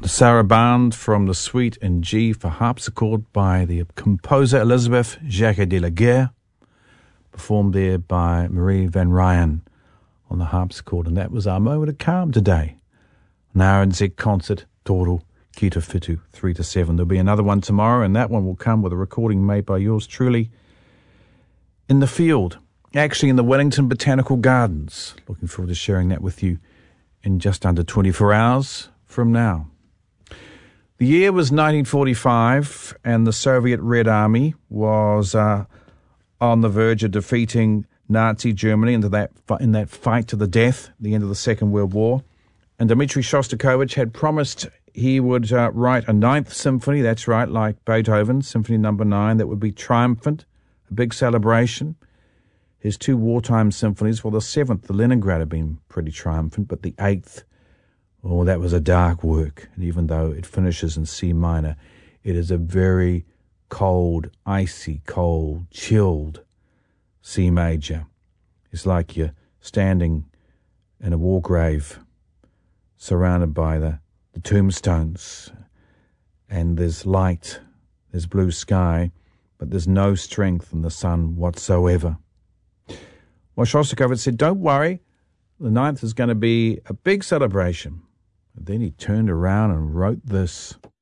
Sarabande from the Suite in G for harpsichord by the composer Elizabeth Jacques de la Guerre, performed there by Marie Van Ryan on the harpsichord. And that was our moment of calm today. An RNZ concert, Toro, Ki Te Whitu, 3 to 7. There'll be another one tomorrow, and that one will come with a recording made by yours truly in the field, actually in the Wellington Botanical Gardens. Looking forward to sharing that with you in just under 24 hours from now. The year was 1945, and the Soviet Red Army was on the verge of defeating Nazi Germany in that fight to the death, the end of the Second World War. And Dmitri Shostakovich had promised he would write a Ninth Symphony, that's right, like Beethoven's Symphony No. 9, that would be triumphant, a big celebration. His two wartime symphonies, well, the seventh, the Leningrad, had been pretty triumphant, but the eighth, oh, that was a dark work. And even though it finishes in C minor, it is a very cold, icy, cold, chilled C major. It's like you're standing in a war grave surrounded by the tombstones, and there's light, there's blue sky, but there's no strength in the sun whatsoever. Well, Shostakovich said, don't worry, the ninth is going to be a big celebration. And then he turned around and wrote this.